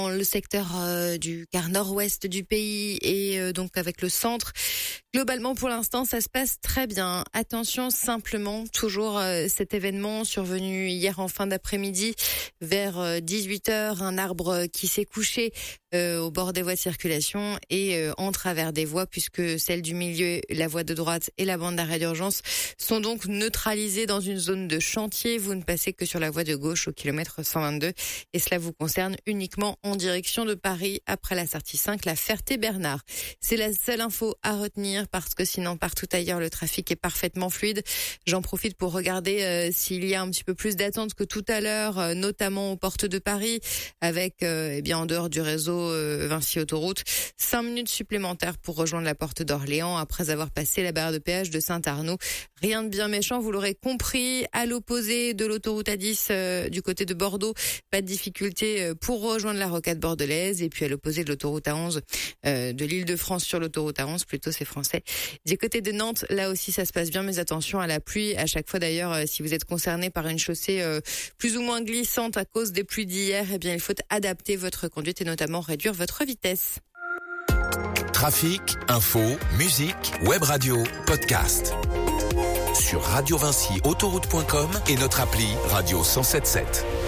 Dans le secteur du quart nord-ouest du pays et donc avec le centre. Globalement, pour l'instant, ça se passe très bien. Attention simplement, toujours cet événement survenu hier en fin d'après-midi vers 18h, un arbre qui s'est couché au bord des voies de circulation et en travers des voies puisque celle du milieu, la voie de droite et la bande d'arrêt d'urgence sont donc neutralisées dans une zone de chantier. Vous ne passez que sur la voie de gauche au kilomètre 122 et cela vous concerne uniquement en direction de Paris après la sortie 5, la Ferté-Bernard. C'est la seule info à retenir parce que sinon partout ailleurs le trafic est parfaitement fluide. J'en profite pour regarder s'il y a un petit peu plus d'attente que tout à l'heure, notamment aux portes de Paris avec en dehors du réseau Vinci Autoroute, 5 minutes supplémentaires pour rejoindre la porte d'Orléans après avoir passé la barrière de péage de Saint-Arnaud. Rien de bien méchant, vous l'aurez compris. À l'opposé de l'autoroute A10 du côté de Bordeaux, pas de difficulté pour rejoindre la rocade bordelaise. Et puis à l'opposé de l'autoroute A11 de l'Île-de-France sur l'autoroute A11, plutôt c'est français. Du côté de Nantes, là aussi ça se passe bien, mais attention à la pluie. À chaque fois d'ailleurs, si vous êtes concerné par une chaussée plus ou moins glissante à cause des pluies d'hier, eh bien il faut adapter votre conduite et notamment réduire votre vitesse. Trafic, info, musique, web radio, podcast. Sur Radio Vinci Autoroute.com et notre appli Radio 107.7.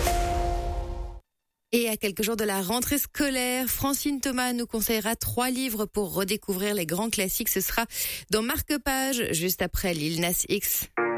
Et à quelques jours de la rentrée scolaire, Francine Thomas nous conseillera 3 livres pour redécouvrir les grands classiques. Ce sera dans Marque-Page, juste après Lil Nas X.